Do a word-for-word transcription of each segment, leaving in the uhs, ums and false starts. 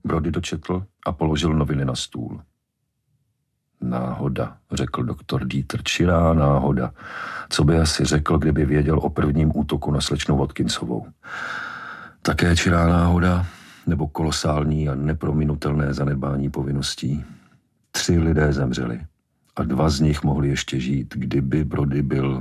Brody dočetl a položil noviny na stůl. Náhoda, řekl doktor Dieter, čirá náhoda. Co by asi řekl, kdyby věděl o prvním útoku na slečnu Watkinsovou. Také čirá náhoda, nebo kolosální a neprominutelné zanedbání povinností. Tři lidé zemřeli a dva z nich mohli ještě žít, kdyby Brody byl...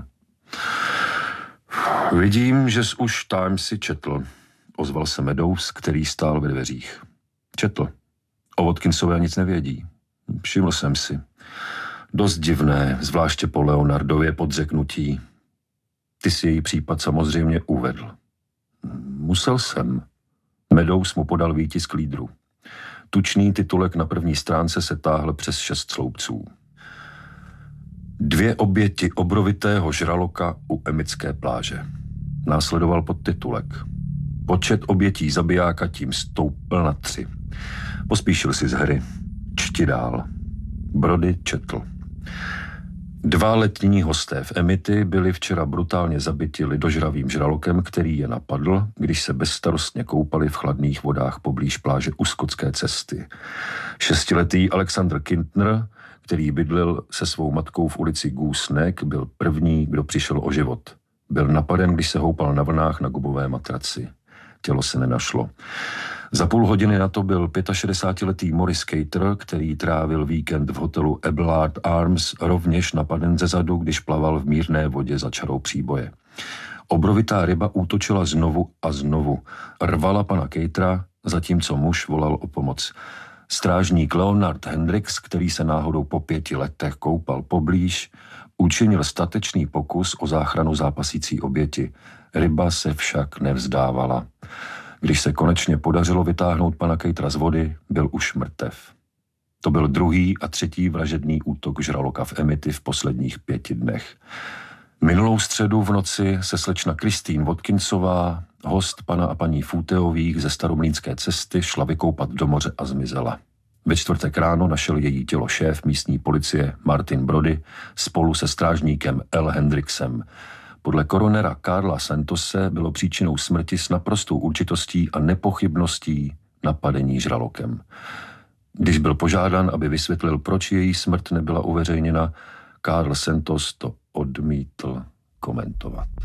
Vidím, že jsi už Timesy četl, ozval se Meadows, který stál ve dveřích. Četl. O Watkinsové nic nevědí. Všiml jsem si. Dost divné, zvláště po Leonardově podřeknutí. Ty si její případ samozřejmě uvedl. Musel jsem. Meadows mu podal výtisk lídru. Tučný titulek na první stránce se táhl přes šest sloupců. Dvě oběti obrovitého žraloka u Emické pláže. Následoval podtitulek. Počet obětí zabijáka tím stoupl na tři. Pospíšil si z hry. Čti dál. Brody četl. Dva letní hosté v Emity byli včera brutálně zabiti lidožravým žralokem, který je napadl, když se bezstarostně koupali v chladných vodách poblíž pláže u Skotské cesty. Šestiletý Alexander Kintner, který bydlel se svou matkou v ulici Goose Neck, byl první, kdo přišel o život. Byl napaden, když se houpal na vlnách na gubové matraci. Tělo se nenašlo. Za půl hodiny na to byl šedesátiletý Morris Cater, který trávil víkend v hotelu Abelard Arms, rovněž napaden zezadu, když plaval v mírné vodě za čarou příboje. Obrovitá ryba útočila znovu a znovu. Rvala pana Catera, zatímco muž volal o pomoc. Strážník Leonard Hendricks, který se náhodou po pěti letech koupal poblíž, učinil statečný pokus o záchranu zápasící oběti. Ryba se však nevzdávala. Když se konečně podařilo vytáhnout pana Catera z vody, byl už mrtev. To byl druhý a třetí vražedný útok žraloka v Emity v posledních pěti dnech. Minulou středu v noci se slečna Christine Watkinsová, host pana a paní Footeových ze Staromlýnské cesty, šla vykoupat do moře a zmizela. Ve čtvrtek ráno našel její tělo šéf místní policie Martin Brody spolu se strážníkem L. Hendricksem. Podle koronera Karla Santose bylo příčinou smrti s naprostou určitostí a nepochybností napadení žralokem. Když byl požádán, aby vysvětlil, proč její smrt nebyla uveřejněna, Karl Santos to odmítl komentovat.